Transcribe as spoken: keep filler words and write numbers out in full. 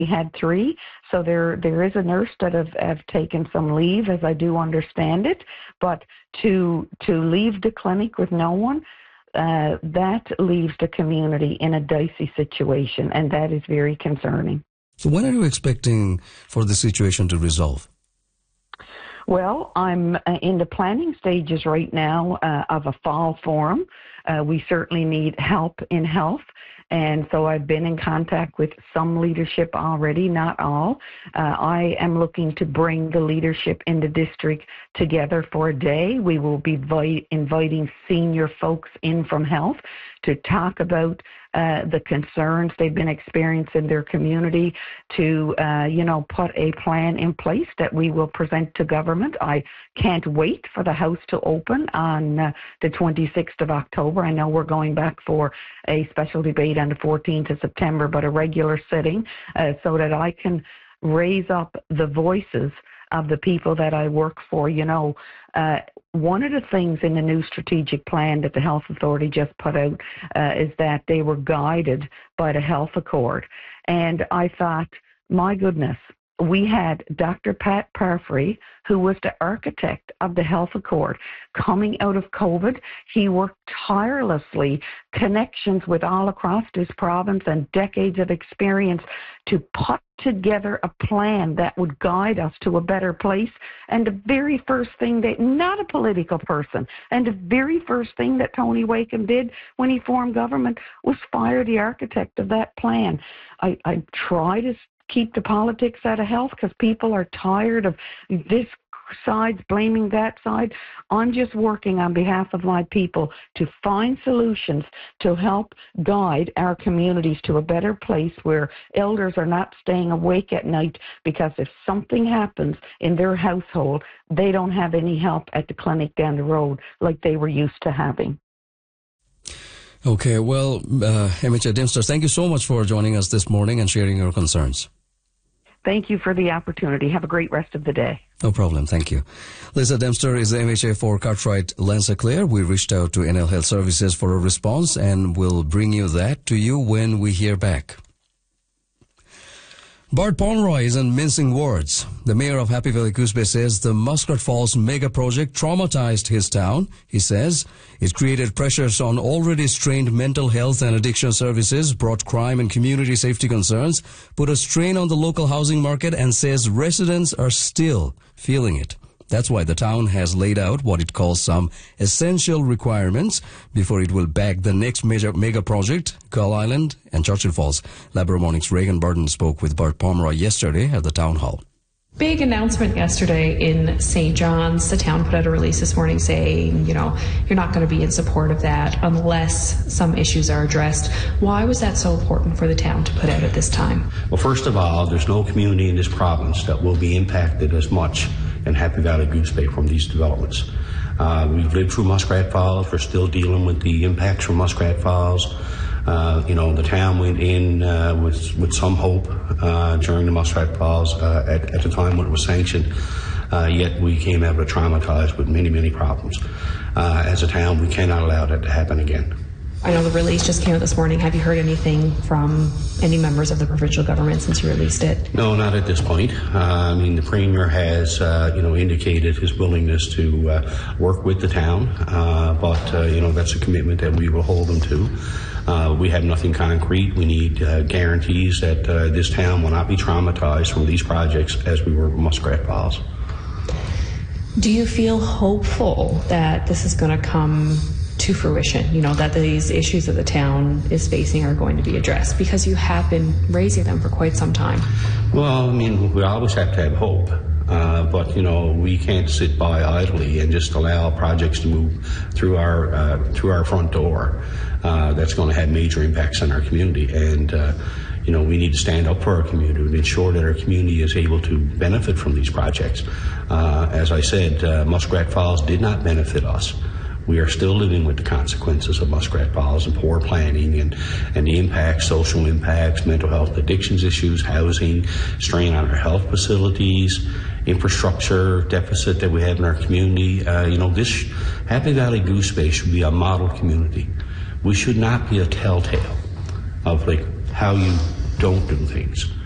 We had three, so there there is a nurse that have, have taken some leave, as I do understand it. But to to leave the clinic with no one, uh, that leaves the community in a dicey situation, and that is very concerning. So when are you expecting for the situation to resolve? Well, I'm in the planning stages right now uh, of a fall forum. Uh, we certainly need help in health. And so I've been in contact with some leadership already, not all. Uh, I am looking to bring the leadership in the district together for a day. We will be vi- inviting senior folks in from health to talk about uh, the concerns they've been experiencing in their community, to, uh, you know, put a plan in place that we will present to government. I can't wait for the House to open on uh, the twenty-sixth of October. I know we're going back for a special debate on the fourteenth of September, but a regular sitting uh, so that I can raise up the voices of the people that I work for. You know, uh, one of the things in the new strategic plan that the Health Authority just put out uh, is that they were guided by the Health Accord. And I thought, my goodness, we had Doctor Pat Parfrey, who was the architect of the Health Accord. Coming out of COVID, he worked tirelessly, connections with all across this province and decades of experience to put together a plan that would guide us to a better place. And the very first thing that, not a political person, and the very first thing that Tony Wakeham did when he formed government was fire the architect of that plan. I, I try to keep the politics out of health because people are tired of this side blaming that side. I'm just working on behalf of my people to find solutions to help guide our communities to a better place where elders are not staying awake at night because if something happens in their household, they don't have any help at the clinic down the road like they were used to having. Okay, well, uh, M H A Dempster, thank you so much for joining us this morning and sharing your concerns. Thank you for the opportunity. Have a great rest of the day. No problem. Thank you. Lisa Dempster is the M H A for Cartwright Lanzaclare. We reached out to N L Health Services for a response, and we'll bring you that to you when we hear back. Bart Pomeroy isn't mincing words. The mayor of Happy Valley Goose Bay says the Muskrat Falls mega project traumatized his town. He says it created pressures on already strained mental health and addiction services, brought crime and community safety concerns, put a strain on the local housing market, and says residents are still feeling it. That's why the town has laid out what it calls some essential requirements before it will back the next major mega project, Gull Island and Churchill Falls. Labrador Morning's Reagan Burden spoke with Bart Pomeroy yesterday at the town hall. Big announcement yesterday in Saint John's. The town put out a release this morning saying, you know, you're not going to be in support of that unless some issues are addressed. Why was that so important for the town to put out at this time? Well, first of all, there's no community in this province that will be impacted as much in Happy Valley Goose Bay from these developments. Uh, we've lived through Muskrat Falls. We're still dealing with the impacts from Muskrat Falls. Uh, you know, the town went in uh, with with some hope uh, during the Muskrat Falls uh, at, at the time when it was sanctioned. Uh, yet we came out of it traumatized with many, many problems. Uh, as a town, we cannot allow that to happen again. I know the release just came out this morning. Have you heard anything from any members of the provincial government since you released it? No, not at this point. Uh, I mean, the Premier has, uh, you know, indicated his willingness to uh, work with the town, uh, but, uh, you know, that's a commitment that we will hold them to. Uh, we have nothing concrete. We need uh, guarantees that uh, this town will not be traumatized from these projects as we were with Muskrat Falls. Do you feel hopeful that this is going to come to fruition, you know, that these issues that the town is facing are going to be addressed? Because you have been raising them for quite some time. Well, I mean, we always have to have hope. Uh, but, you know, we can't sit by idly and just allow projects to move through our uh, through our front door. Uh, that's going to have major impacts on our community. And, uh, you know, we need to stand up for our community and ensure that our community is able to benefit from these projects. Uh, as I said, uh, Muskrat Falls did not benefit us. We are still living with the consequences of Muskrat Falls and poor planning and, and the impacts, social impacts, mental health addictions issues, housing, strain on our health facilities, infrastructure deficit that we have in our community. Uh, you know, this Happy Valley Goose Bay should be a model community. We should not be a telltale of like how you don't do things.